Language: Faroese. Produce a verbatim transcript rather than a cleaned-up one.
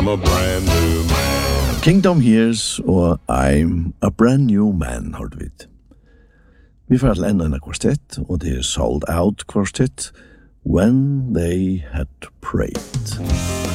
I'm a brand new man. Kingdom Hears og I'm a brand new man, hørte vi. Vi får til enda en kvartett, og det er Sold Out kvartett, When They Had Prayed.